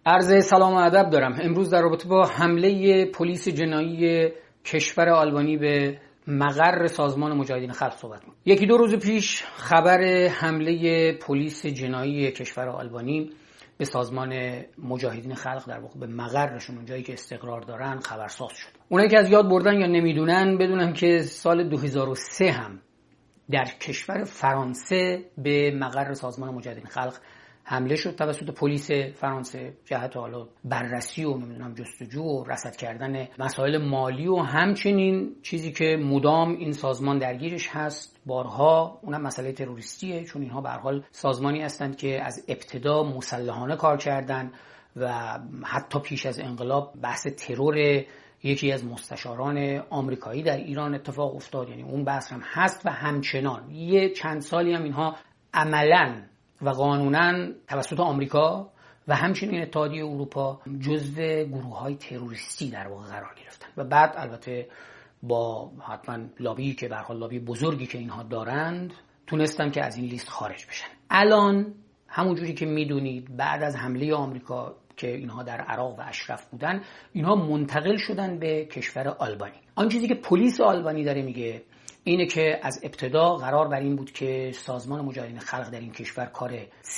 عرض سلام و ادب دارم. امروز در رابطه با حمله پلیس جنایی کشور آلبانی به مقر سازمان مجاهدین خلق صحبت می‌کنم. یکی دو روز پیش خبر حمله پلیس جنایی کشور آلبانی به سازمان مجاهدین خلق، در واقع به مقرشون، اونجایی که استقرار دارن، خبرساز شد. اونایی که از یاد بردن یا نمیدونن بدونن که سال 2003 هم در کشور فرانسه به مقر سازمان مجاهدین خلق حمله شد توسط پلیس فرانسه، جهت حالا بررسی و جستجو و رصد کردن مسائل مالی و همچنین چیزی که مدام این سازمان درگیرش هست بارها، اونم مسئله تروریستیه، چون اینها به هر حال سازمانی هستند که از ابتدا مسلحانه کار کردن و حتی پیش از انقلاب بحث ترور یکی از مستشاران آمریکایی در ایران اتفاق افتاد، یعنی اون بحث هم هست و همچنان یه چند سالی هم اینها عملاً و قانوناً توسط آمریکا و همچنین اتحادیه اروپا جزو گروه‌های تروریستی در واقع قرار گرفتن و بعد البته با حتما لابی که به هر حال لابی بزرگی که اینها دارند تونستن که از این لیست خارج بشن. الان همونجوری که میدونید بعد از حمله آمریکا که اینها در عراق و اشرف بودن، اینها منتقل شدن به کشور آلبانی. آن چیزی که پلیس آلبانی داره میگه اینه که از ابتدا قرار بر این بود که سازمان مجاهدین خلق در این کشور کار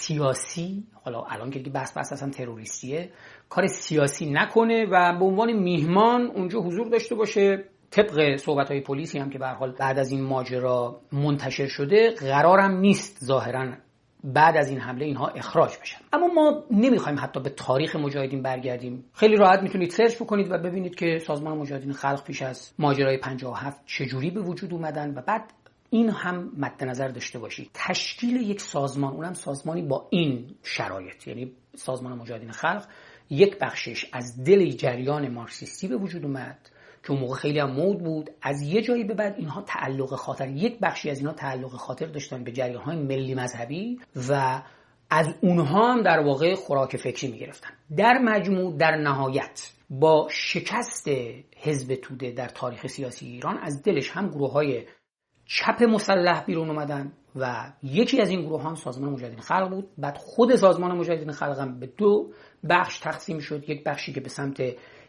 سیاسی، حالا الان که بحث اصلا تروریستیه، کار سیاسی نکنه و به عنوان میهمان اونجا حضور داشته باشه. طبق صحبت‌های پلیسی هم که به هر حال بعد از این ماجرا منتشر شده، قرارم نیست ظاهراً بعد از این حمله اینها اخراج بشن. اما ما نمیخوایم حتی به تاریخ مجاهدین برگردیم. خیلی راحت میتونید سرچ بکنید و ببینید که سازمان مجاهدین خلق پیش از ماجرای 57 چجوری به وجود اومدن و بعد این هم مد نظر داشته باشید تشکیل یک سازمان، اونم سازمانی با این شرایط، یعنی سازمان مجاهدین خلق یک بخشش از دل جریان مارکسیستی به وجود اومد که اون موقع خیلی هم مود بود. از یه جایی به بعد اینها تعلق خاطر، یک بخشی از اینها تعلق خاطر داشتن به جریان‌های ملی مذهبی و از اونها هم در واقع خوراک فکری می‌گرفتن. در مجموع در نهایت با شکست حزب توده در تاریخ سیاسی ایران از دلش هم گروه‌های چپ مسلح بیرون اومدن و یکی از این گروه هم سازمان مجاهدین خلق بود. بعد خود سازمان مجاهدین خلق هم به دو بخش تقسیم شد، یک بخشی که به سمت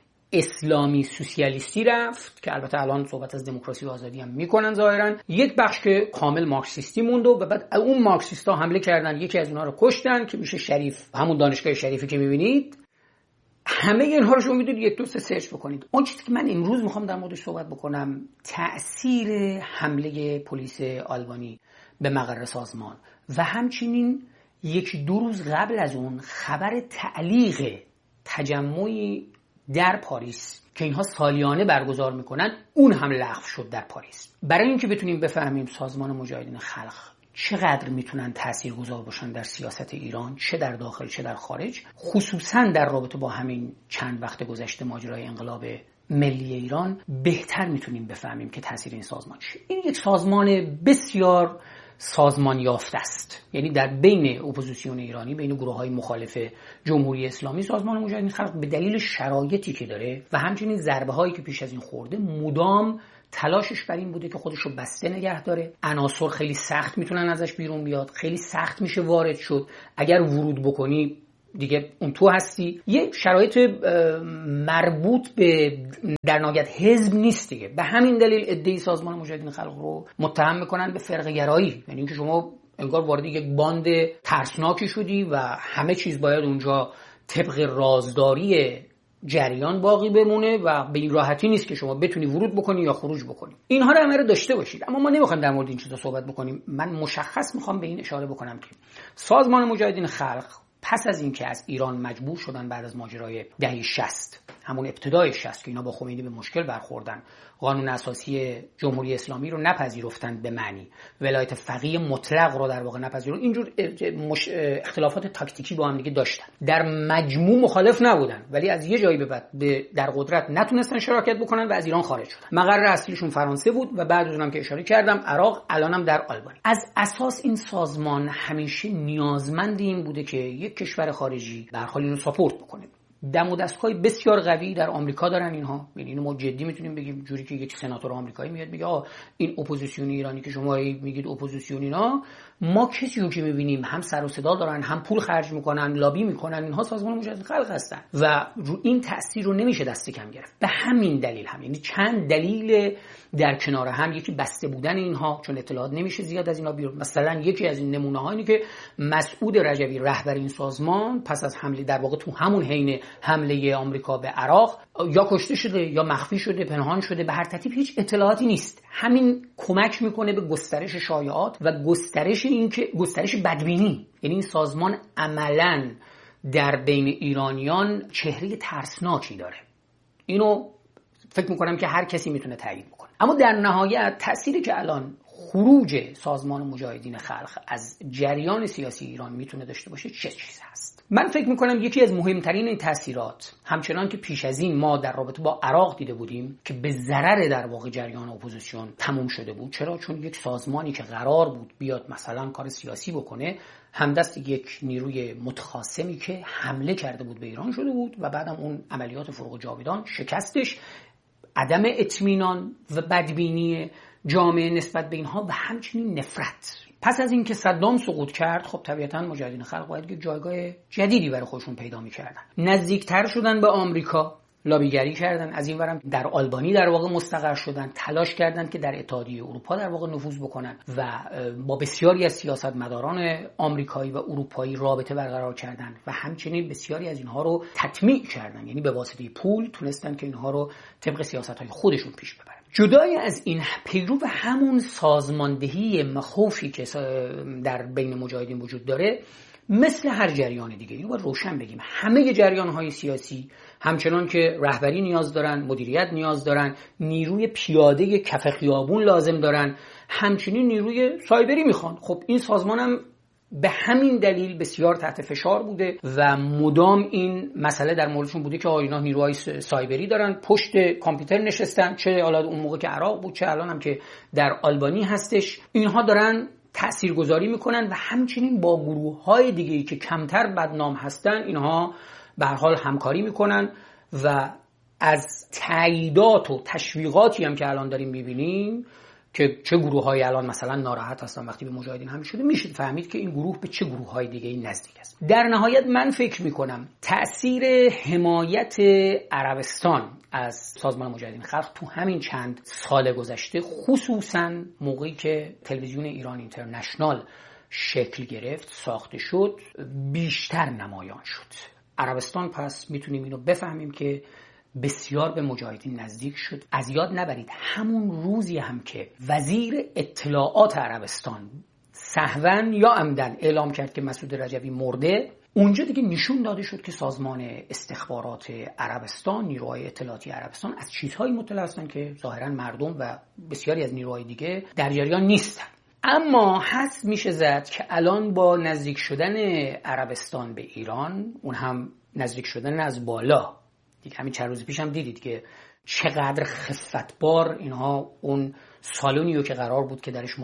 اسلامی سوسیالیستی رفت که البته الان صحبت از دموکراسی و آزادی هم میکنن ظاهرا، یک بخش که کامل مارکسیستی موند و بعد اون مارکسیستا حمله کردن، یکی از اونها رو کشتن که میشه شریف، همون دانشگاه شریفی که میبینید. همه اینها رو شما میدونید، یک دو سه سرچ بکنید. اون چیزی که من امروز میخوام در موردش صحبت بکنم تأثیر حمله پلیس آلبانی به مقر سازمان و همچنین یک دو روز قبل از اون خبر تعلیق تجمعی در پاریس که اینها سالیانه برگزار میکنن، اون هم لغو شد در پاریس. برای اینکه بتونیم بفهمیم سازمان مجاهدین خلق چقدر میتونن تاثیرگذار باشن در سیاست ایران، چه در داخل چه در خارج، خصوصا در رابطه با همین چند وقت گذشته ماجرای انقلاب ملی ایران، بهتر میتونیم بفهمیم که تاثیر این سازمان چیه. این یک سازمان بسیار سازمان یافته است، یعنی در بین اپوزیسیون ایرانی، بین گروه‌های مخالف جمهوری اسلامی، سازمان مجاهدین خلق به دلیل شرایطی که داره و همچنین ضربه‌هایی که پیش از این خورده، مدام تلاشش بر این بوده که خودش رو بسته نگه داره. عناصر خیلی سخت میتونن ازش بیرون بیاد، خیلی سخت میشه وارد شد، اگر ورود بکنی دیگه اون تو هستی. یه شرایط مربوط به در نهایت حزب نیست دیگه. به همین دلیل ادعای سازمان مجاهدین خلق رو متهم میکنن به فرقه گرایی، یعنی اینکه شما انگار وارد یک باند ترسناکی شدی و همه چیز باید اونجا طبق رازداری جریان باقی بمونه و به این راحتی نیست که شما بتونی ورود بکنی یا خروج بکنی. اینها رو همه داشته باشید، اما ما نمیخوایم در مورد این چیزا صحبت بکنیم. من مشخص میخوام به این اشاره بکنم که سازمان مجاهدین خلق پس از این که از ایران مجبور شدن بعد از ماجرای دهه 60، همون ابتدای 60 که اینا با خمینی به مشکل برخوردن، قانون اساسی جمهوری اسلامی رو نپذیرفتن به معنی، ولایت فقیه مطلق رو در واقع نپذیرفتن، اینجور اختلافات تاکتیکی با هم دیگه داشتن، در مجموع مخالف نبودن، ولی از یه جایی به بعد در قدرت نتونستن شراکت بکنن و از ایران خارج شدن. مقر اصلیشون فرانسه بود و بعد از اونم که اشاره کردم عراق، الانم در آلبانی. از اساس این سازمان همیشه نیازمند این بوده که یک کشور خارجی به هر حال اینو ساپورت بکنه. دم و دستگاه بسیار قوی در آمریکا دارن اینها، یعنی اینو ما جدی میتونیم بگیم، جوری که یک سناتور آمریکایی میاد میگه این اپوزیسیون ایرانی که شما میگید اپوزیسیون اینا، ما کسی رو که می‌بینیم هم سر و صدا دارن، هم پول خرج میکنن، لابی میکنن، اینها سازمان مجاهدین خلق هستن و رو این تأثیر رو نمیشه دست کم گرفت. به همین دلیل هم، یعنی چند دلیل در کنار هم، یکی بسته بودن اینها، چون اطلاعات نمیشه زیاد از اینا بیرون. مثلا یکی از این نمونه‌ها اینه که مسعود رجوی رهبر این سازمان پس از حمله، در واقع تو همون حین حمله آمریکا به عراق، یا کشته شده یا مخفی شده، پنهان شده، به هر ترتیب هیچ اطلاعاتی نیست. همین کمک میکنه به گسترش شایعات و گسترش بدبینی. یعنی این سازمان عملاً در بین ایرانیان چهره ترسناکی داره. اینو فکر میکنم که هر کسی میتونه تایید بکنه. اما در نهایت تأثیری که الان خروج سازمان مجاهدین خلق از جریان سیاسی ایران میتونه داشته باشه چه چیز هست؟ من فکر میکنم یکی از مهمترین این تأثیرات، همچنان که پیش از این ما در رابطه با عراق دیده بودیم که به ضرر در واقع جریان اپوزیسیون تموم شده بود. چرا؟ چون یک سازمانی که قرار بود بیاد مثلا کار سیاسی بکنه، همدست یک نیروی متخاصمی که حمله کرده بود به ایران شده بود و بعدم اون عملیات فروغ جاویدان شکستش، عدم اطمینان و بدبینی جامعه نسبت به اینها و همچنین نفرت. پس از اینکه صدام سقوط کرد، خب طبیعتاً مجاهدین خلق باید یک جایگاه جدیدی برای خودشون پیدا می‌کردن. نزدیکتر شدن به آمریکا، لابیگری کردن، از این ورم در آلبانی در واقع مستقر شدن، تلاش کردند که در اتحادیه اروپا در واقع نفوذ بکنن و با بسیاری از سیاستمداران آمریکایی و اروپایی رابطه برقرار کردند و همچنین بسیاری از اینها رو تطمیع کردن، یعنی به واسطه پول تونستن که اینها رو طبق سیاست‌های خودشون پیش ببرن. جدای از این، پیرو همون سازماندهی مخوفی که در بین مجاهدین وجود داره، مثل هر جریان دیگه، اینو باید روشن بگیم، همه جریان‌های سیاسی همچنان که رهبری نیاز دارن، مدیریت نیاز دارن، نیروی پیاده کف خیابون لازم دارن، همچنین نیروی سایبری میخوان. خب این سازمان هم به همین دلیل بسیار تحت فشار بوده و مدام این مسئله در موردشون بوده که اینا نیروهای سایبری دارن، پشت کامپیوتر نشستن، چه حالا اون موقع که عراق بود، چه الان هم که در آلبانی هستش، اینها دارن تاثیرگذاری میکنن و همچنین با گروه‌های دیگه‌ای که کمتر بدنام هستن اینها به هر حال همکاری میکنن و از تاییدات و تشویقاتی هم که الان داریم میبینیم که چه گروه‌هایی الان مثلا ناراحت هستن وقتی به مجاهدین حمله شده، میشه فهمید که این گروه به چه گروه‌های دیگه‌ای نزدیک است. در نهایت من فکر میکنم تأثیر حمایت عربستان از سازمان مجاهدین خلق تو همین چند سال گذشته، خصوصا موقعی که تلویزیون ایران اینترنشنال شکل گرفت، ساخته شد، بیشتر نمایان شد. عربستان پس میتونیم اینو بفهمیم که بسیار به مجاهدین نزدیک شد. از یاد نبرید همون روزی هم که وزیر اطلاعات عربستان سهواً یا عمدن اعلام کرد که مسعود رجوی مرده، اونجا دیگه نشون داده شد که سازمان استخبارات عربستان، نیروهای اطلاعاتی عربستان از چیزهایی مطلع هستن که ظاهراً مردم و بسیاری از نیروهای دیگه در جریان نیستن. اما حدس میشه زد که الان با نزدیک شدن عربستان به ایران، اون هم نزدیک شدن از بالا، دیگه همین چند روز پیش هم دیدید که چقدر خفتبار اینها اون سالونیو که قرار بود که درش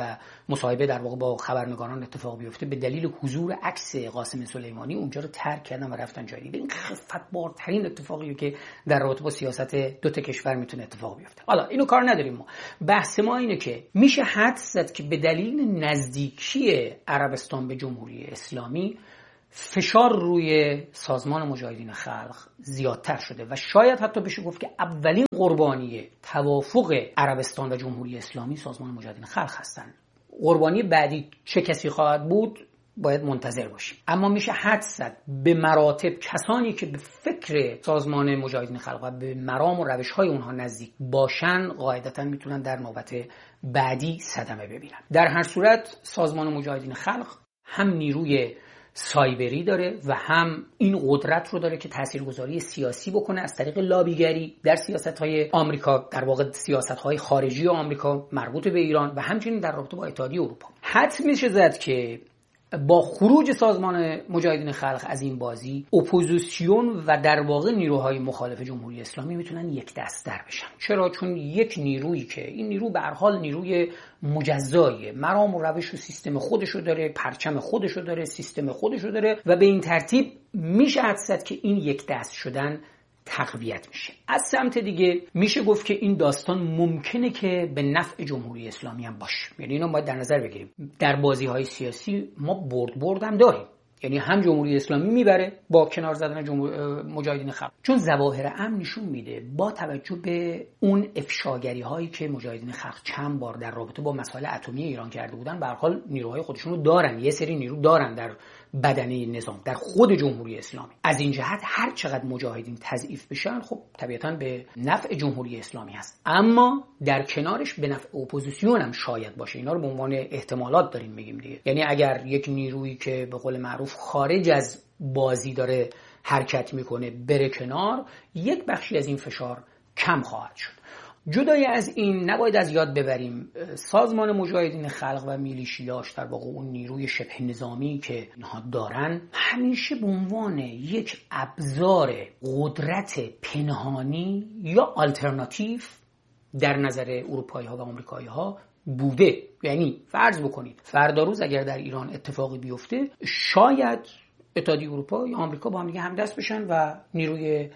مصاحبه در واقع با خبرنگاران اتفاق بیفته، به دلیل حضور عکس قاسم سلیمانی اونجا رو ترک کردن و رفتن جای دیگه. این خفتبارترین اتفاقیه که در رابطه با سیاست دو تا کشور میتونه اتفاق بیفته. حالا اینو کار نداریم ما. بحث ما اینه که میشه حدس زد که به دلیل نزدیکی عربستان به جمهوری اسلامی فشار روی سازمان مجاهدین خلق زیادتر شده و شاید حتی بشه گفت که اولین قربانی توافق عربستان و جمهوری اسلامی سازمان مجاهدین خلق هستند. قربانی بعدی چه کسی خواهد بود باید منتظر باشیم. اما میشه حدس زد به مراتب کسانی که به فکر سازمان مجاهدین خلق و به مرام و روش‌های اونها نزدیک باشن قاعدتاً میتونن در نوبت بعدی صدمه ببینن. در هر صورت سازمان مجاهدین خلق هم نیروی سایبری داره و هم این قدرت رو داره که تاثیرگذاری سیاسی بکنه از طریق لابیگری در سیاست‌های آمریکا، در واقع سیاست‌های خارجی آمریکا مربوط به ایران و همچنین در رابطه با اتحادیه اروپا. حدس میشه زد که با خروج سازمان مجاهدین خلق از این بازی، اپوزیسیون و در واقع نیروهای مخالف جمهوری اسلامی میتونن یک دست‌تر بشن. چرا؟ چون یک نیرویی که این نیرو به هر حال نیروی مجزاییه، مرام و روش و سیستم خودشو داره، پرچم خودشو داره، سیستم خودشو داره و به این ترتیب میشه حدس زد که این یک دست شدن تقویت میشه. از سمت دیگه میشه گفت که این داستان ممکنه که به نفع جمهوری اسلامی هم باشه. یعنی اینو باید در نظر بگیریم. در بازی‌های سیاسی ما برد هم داریم. یعنی هم جمهوری اسلامی میبره با کنار زدن مجاهدین خلق، چون ظواهر امن نشون میده با توجه به اون افشاگری هایی که مجاهدین خلق چند بار در رابطه با مسائل اتمی ایران کرده بودن، به هر حال نیروهای خودشون رو دارن، یه سری نیرو دارن در بدنه نظام، در خود جمهوری اسلامی. از این جهت هر چقدر مجاهدین تضعیف بشن خب طبیعتاً به نفع جمهوری اسلامی هست، اما در کنارش به نفع اپوزیسیون هم شاید باشه. اینا رو به عنوان احتمالات داریم میگیم دیگه. یعنی اگر یک نیرویی که به قول معروف خارج از بازی داره حرکت میکنه بره کنار، یک بخشی از این فشار کم خواهد شد. جدای از این نباید از یاد ببریم سازمان مجاهدین خلق و میلیشیاش، در واقع اون نیروی شبه نظامی که اینها دارن، همیشه به عنوان یک ابزار قدرت پنهانی یا آلترناتیو در نظر اروپایی ها و آمریکایی ها بوده. یعنی فرض بکنید فردا روز اگر در ایران اتفاقی بیفته، شاید اتحادیه اروپا یا آمریکا با هم دیگه همدست بشن و نیروی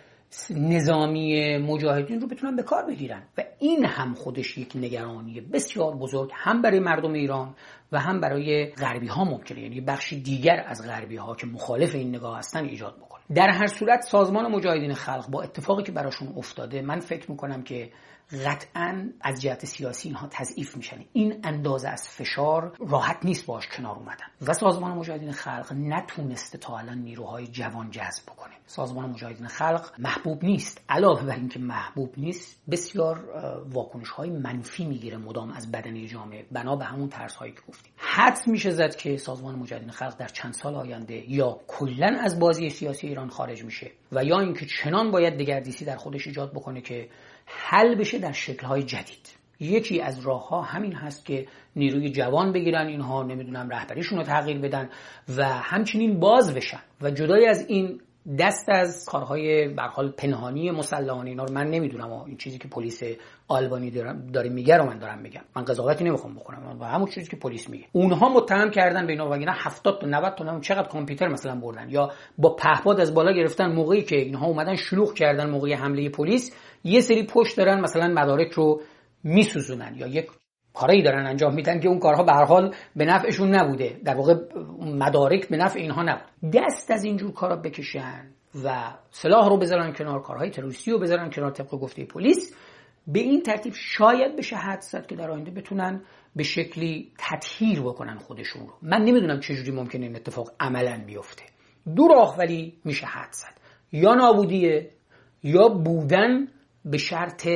نظامی مجاهدین رو بتونن به کار بگیرن و این هم خودش یک نگرانی بسیار بزرگ هم برای مردم ایران و هم برای غربی ها ممکنه، یعنی بخشی دیگر از غربی ها که مخالف این نگاه هستن ایجاد بکنه. در هر صورت سازمان مجاهدین خلق با اتفاقی که براشون افتاده، من فکر میکنم که قطعاً از جهت سیاسی اینها تضعیف میشن. این اندازه از فشار راحت نیست باش کنار اومدن و سازمان مجاهدین خلق نتونسته تا الان نیروهای جوان جذب بکنه. سازمان مجاهدین خلق محبوب نیست. علاوه بر اینکه محبوب نیست، بسیار واکنش‌های منفی میگیره مدام از بدنه جامعه، بنا به همون ترس‌هایی که گفتیم. حدس میشه زد که سازمان مجاهدین خلق در چند سال آینده یا کلاً از بازی سیاسی ایران خارج میشه و یا اینکه چنان باید دگردیسی در خودش ایجاد بکنه که حل بشه در شکل‌های جدید. یکی از راه‌ها همین هست که نیروی جوان بگیرن، اینها نمیدونم رهبریشون رو تغییر بدن و همچنین باز بشن و جدای از این دست از کارهای به هر حال پنهانی مسلحانه اینا رو من نمیدونم. این چیزی که پلیس آلبانی داره میگه رو من دارم میگم، من قضاوتی نمیخوام بکنم و همون چیزی که پلیس میگه. اونها متهم کردن به اینا و اینا 70 تا 90 تا چقدر کامپیوتر مثلا بردن یا با پهپاد از بالا گرفتن موقعی که اینها اومدن شلوغ کردن موقع حمله پلیس، یه سری پشت دارن مثلا مدارک رو میسوزونن یا یک کاری دارن انجام میدن که اون کارها به هر حال به نفعشون نبوده، در واقع مدارک به نفع اینها نبود. دست از اینجور کارا بکشن و سلاح رو بذارن کنار، کارهای تروریستی رو بذارن کنار طبق گفته پلیس، به این ترتیب شاید بشه حدس زد که در آینده بتونن به شکلی تطهیر بکنن خودشون رو. من نمیدونم چجوری ممکنه این اتفاق عملاً بیفته. دو راه ولی میشه حدس زد، یا نابودیه یا بودن به شرط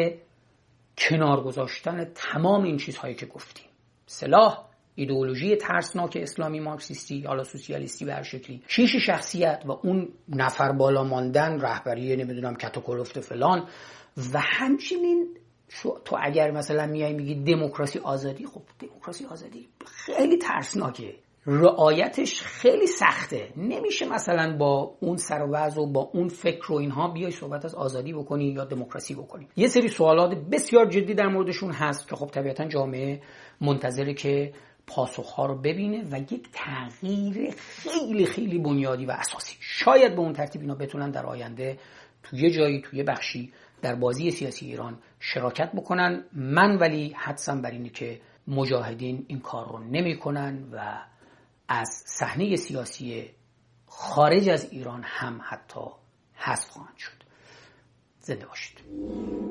کنار گذاشتن تمام این چیزهایی که گفتیم: سلاح، ایدئولوژی ترسناک اسلامی مارکسیستی، حالا سوسیالیستی به هر شکلی، شیش شخصیت و اون نفر بالا ماندن، رهبری نمیدونم کتوکلفت فلان. و همچنین تو اگر مثلا میای میگی دموکراسی آزادی، خب دموکراسی آزادی خیلی ترسناکه، رعایتش خیلی سخته. نمیشه مثلا با اون سر و وضع و با اون فکر و اینها بیای صحبت از آزادی بکنی یا دموکراسی بکنی. یه سری سوالات بسیار جدی در موردشون هست که خب طبیعتا جامعه منتظره که پاسخها رو ببینه و یک تغییر خیلی خیلی بنیادی و اساسی. شاید به اون ترتیب اینا بتونن در آینده توی جایی، توی بخشی در بازی سیاسی ایران شراکت بکنن. من ولی حدسم بر اینه که مجاهدین این کار رو نمی‌کنن و از صحنه سیاسی خارج از ایران هم حتی حذف خواهند شد. زنده باشید.